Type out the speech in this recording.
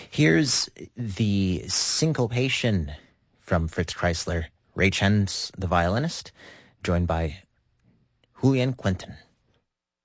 Here's the syncopation from Fritz Kreisler, Ray Chen's the violinist, joined by Julian Quentin.